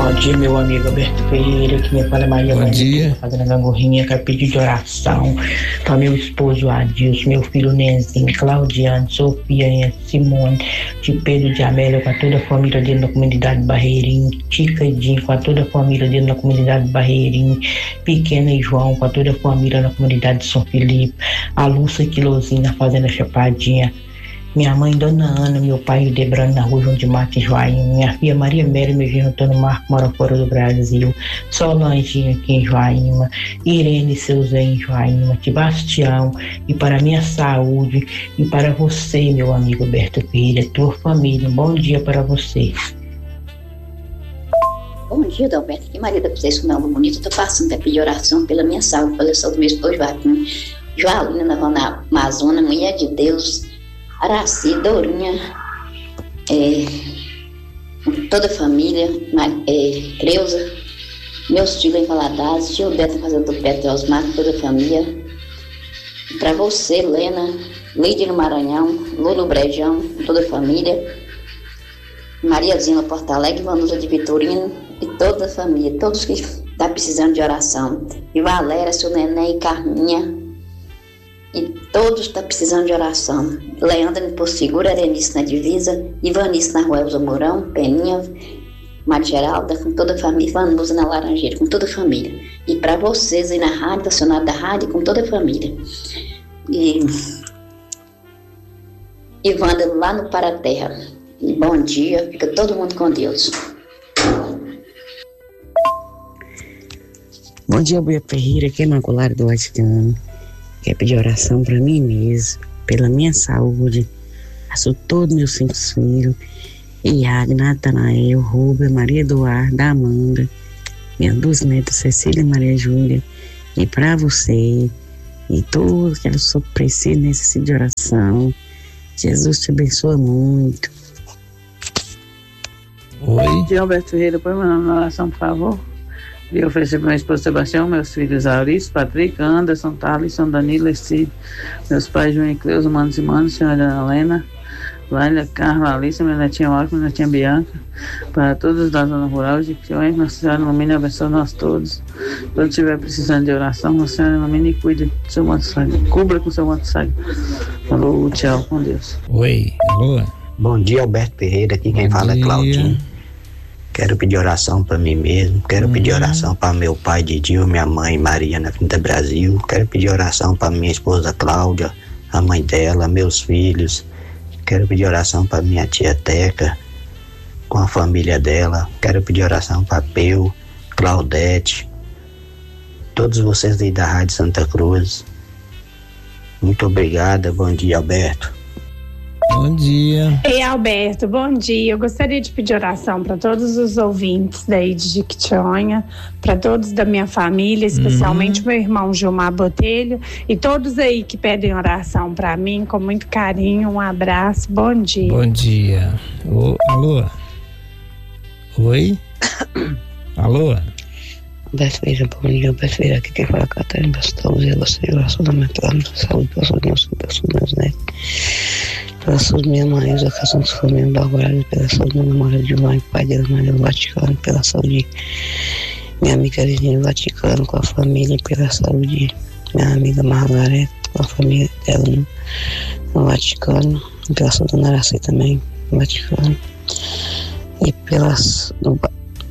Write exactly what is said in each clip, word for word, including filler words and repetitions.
Bom dia, meu amigo Alberto Pereira, que me fala Maria. Bom dia. Fazendo a gangorrinha, quero pedir de oração para meu esposo Adilson, meu filho Nenzinho, Claudiane, Sofia, Simone, de Pedro de Amélia, com a toda a família dentro da comunidade Barreirinho, Tica e Dinho, com a toda a família dentro da comunidade Barreirinho, Pequena e João, com a toda a família na comunidade de São Felipe, a Lúcia Quilozinho na Fazenda Chapadinha, minha mãe Dona Ana, meu pai Debrano na rua João de Mato e Joaíma, minha filha Maria Méria, meu genro Antônio Marco, mora fora do Brasil, Solanginho aqui em Joaíma, Irene Seuzé em Joaíma, Sebastião, e para minha saúde, e para você, meu amigo Alberto Pereira, tua família, um bom dia para você. Bom dia, Adalberto, aqui Maria da Conceição Nova Bonita, estou passando para pedir oração pela minha saúde, pela saúde do meu esposo Joaquim, Joalina na Amazônia, mulher de Deus, Araci, Dourinha, é, toda a família, é, Creuza, meus filhos em Valadares, tio Beto na Fazenda do Petro, Osmar, toda a família. Para você, Lena, Lídia no Maranhão, Lula Brejão, toda a família. Mariazinha no Porto Alegre, Vanusa de Vitorino e toda a família, todos que estão tá precisando de oração. E Valéria, seu Neném e Carminha. E todos estão tá precisando de oração. Leandro no Posto Seguro, Erenice na Divisa, Ivanice na Rua Elza Mourão, Peninha, Maria Geralda, com toda a família, Vanusa na Laranjeira, com toda a família. E para vocês aí na rádio, acionado da rádio, com toda a família. E Ivanda lá no Paraterra. E bom dia, fica todo mundo com Deus. Bom dia, Alberto Ferreira, aqui é Imaculada do Vaticano. Quero pedir oração para mim mesmo, pela minha saúde, passo todos meus cinco filhos, Iago, Natanael, Rubem, Maria Eduarda, Amanda, minhas duas netas, Cecília e Maria Júlia, e para você, e todos que eu preciso necessitam de oração. Jesus te abençoa muito. Oi. Bom dia, Alberto Ferreira, põe meu nome na oração, por favor. E oferecer para meu esposo Sebastião, meus filhos Aurício, Patrick, Anderson, Thalisson, Danilo, Estídio, meus pais João e Cleusa, manos e manos, senhora Ana Helena, Lália, Carla, Alice, minha netinha Marco, minha netinha Bianca, para todos da zona rural de Piões, Nossa Senhora ilumine e abençoe nós todos. Quando estiver precisando de oração, Nossa Senhora ilumine e cuide do seu manto sangue, cubra com seu manto sangue. Falou, tchau, com Deus. Oi, alô. Bom dia, Alberto Ferreira, aqui quem Bom fala dia. é Claudinho. Quero pedir oração para mim mesmo, quero Uhum. pedir oração para meu pai Didil, minha mãe Maria na Quinta Brasil, quero pedir oração para minha esposa Cláudia, a mãe dela, meus filhos, quero pedir oração para minha tia Teca, com a família dela, quero pedir oração para Peu, Claudete, todos vocês aí da Rádio Santa Cruz. Muito obrigada, bom dia, Alberto. Bom dia. Ei, Alberto, bom dia. Eu gostaria de pedir oração para todos os ouvintes daí de Jequitinhonha, para todos da minha família, especialmente uhum. meu irmão Gilmar Botelho e todos aí que pedem oração para mim, com muito carinho. Um abraço, bom dia. Bom dia. Ô, alô? Oi? Alô? Alberto Ferreira, bom dia, Alberto Ferreira, aqui quem fala Catarina Bastos, e você, oração da minha plana, saúde, pela saúde dos meus filhos, pela saúde dos meus netos, pela saúde da minha mãe, da Cação dos Famílias, da Alvorada, pela saúde da namorada de mãe, pai dela, Maria do Vaticano, pela saúde minha amiga Virginia do Vaticano, com a família, pela saúde minha amiga Margareta, com a família dela no, no Vaticano, pela saúde da Naraci também, no Vaticano, e pelas... No,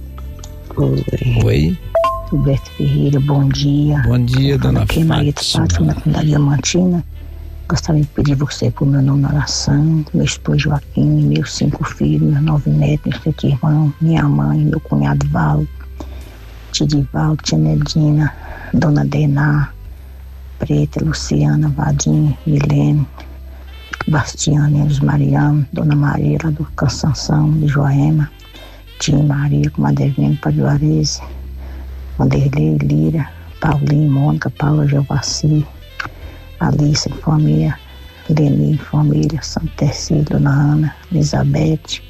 Oi? Alberto Ferreira, bom dia. Bom dia, dona Fátima. Aqui é Maria de Fátima, na comunidade Diamantina. Gostaria de pedir você por meu nome na oração, meu esposo Joaquim, meus cinco filhos, meus nove netos, meus sete irmãos, minha mãe, meu cunhado Val, tia Divaldo, tia Nedina, dona Dená, Preta, Luciana, Vadinho, Milene, Bastiana, Elis Mariano, dona Maria, lá do Cansanção, de Joema, tia Maria, com Madeirina, para Juarez, Vanderlei, Lira, Paulinho, Mônica, Paula, Geovaci, Alice, família, Leni, família, Santa Tercília, Dona Ana, Elizabeth,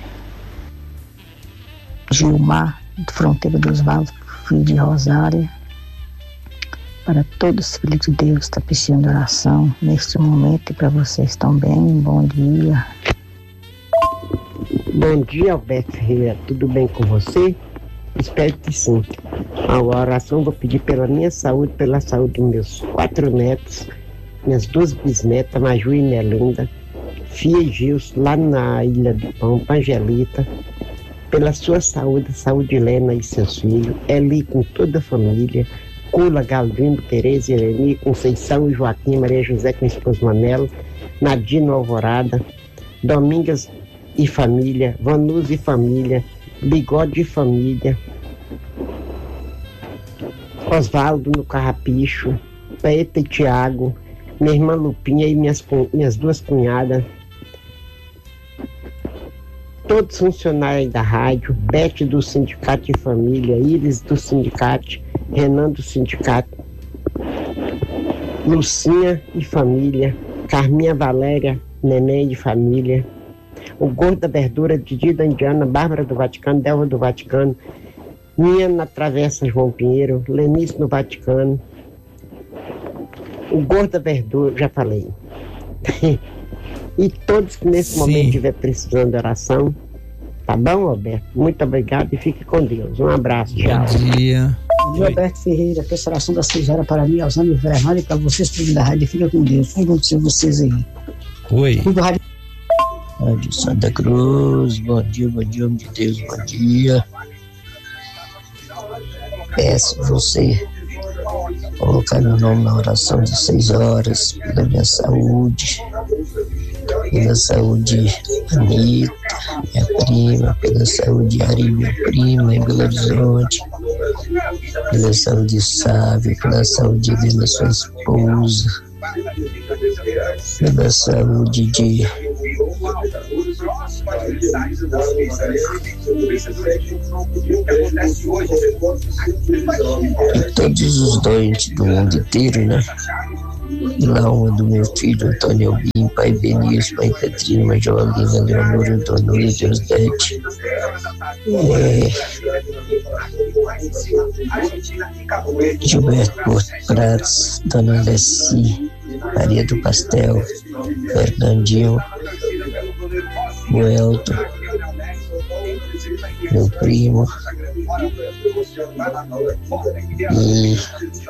Gilmar, Fronteira dos Valos, filho de Rosária, para todos os filhos de Deus que estão precisando de oração neste momento e para vocês também, bom dia. Bom dia, Alberto Ferreira, tudo bem com você? Espero que sim. A oração vou pedir pela minha saúde, pela saúde dos meus quatro netos, minhas duas bisnetas, Maju e Melinda, Fia e Gilson, lá na Ilha do Pão, Angelita, pela sua saúde, saúde de Helena e seus filhos, Eli com toda a família, Cula, Galdino, Tereza, Eleni, Conceição e Joaquim, Maria José com esposo Manelo, Nadino Alvorada, Domingas e família, Vanus e família, Bigode e família, Osvaldo no Carrapicho, Paeta e Tiago, minha irmã Lupinha e minhas, minhas duas cunhadas, todos funcionários da rádio, Bete do Sindicato de Família, Iris do Sindicato, Renan do Sindicato, Lucinha e família, Carminha Valéria, Neném de família, o Gordo da Verdura, Didi da Indiana, Bárbara do Vaticano, Delva do Vaticano, Minha na Travessa João Pinheiro, Lenice no Vaticano, o Gordo da Verdura, já falei. E todos que nesse Sim. momento estiver precisando de oração, tá bom, Alberto? Muito obrigado e fique com Deus. Um abraço, tchau. Bom dia. Bom dia, Alberto Ferreira. Que essa oração das seis horas para mim, Alzheimer Vermelho, e para vocês, tudo da rádio. Fica com Deus. Como vão ser vocês aí? Oi. Tudo rádio. Rádio Santa Cruz. Bom dia, bom dia, homem de Deus. Bom dia. Peço você colocar meu nome na oração de seis horas, pela minha saúde, pela saúde Anitta, minha prima, pela saúde Ari, minha prima, em Belo Horizonte, pela saúde Sávio, pela saúde Helena, sua esposa, pela saúde de e todos os doentes do mundo inteiro, né? Pela alma do meu filho Antônio Albim, pai Benício, pai Petrina, Majolina, Leonor, Antônio, Deus Dete, é, Gilberto Porto Pratos, Dona Alessi, Maria do Pastel, Fernandinho, o Elton, meu primo, e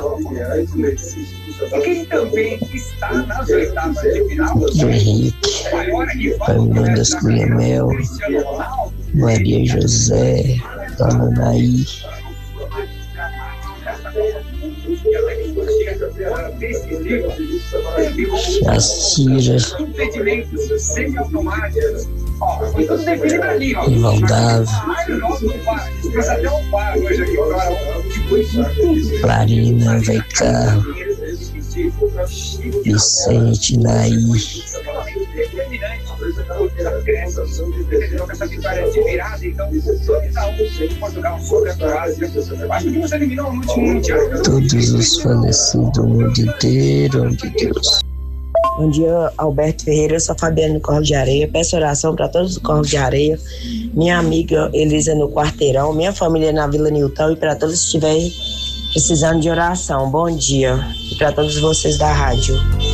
o Henrique, família das Cunhamel, Maria José, Dona Naí, a Cira, Ivaldávio, Clarina, Veicarro, Vicente, Naí, todos os falecidos do mundo inteiro, de Deus. Bom dia, Alberto Ferreira, eu sou a Fabiana do Corvo de Areia, peço oração para todos do Corvo de Areia, minha amiga Elisa no Quarteirão, minha família na Vila Nilton e para todos que estiverem precisando de oração. Bom dia e para todos vocês da rádio.